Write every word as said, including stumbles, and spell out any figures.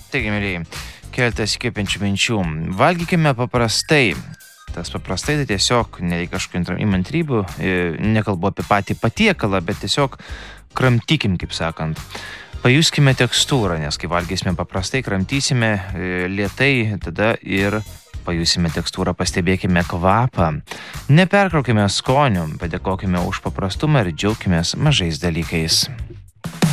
Taigi, mėlyjei, keletas įkvepiančių minčių. Valgykime paprastai. Tas paprastai tai tiesiog nereikia kažkokių įmantrybių, nekalbu apie patį patiekalą, bet tiesiog kramtykim, kaip sakant. Pajuskime tekstūrą, nes kai valgysime paprastai, kramtysime lėtai, tada ir pajusime tekstūrą, pastebėkime kvapą. Neperkraukime skonių, padėkokime už paprastumą ir džiaukimės mažais dalykais.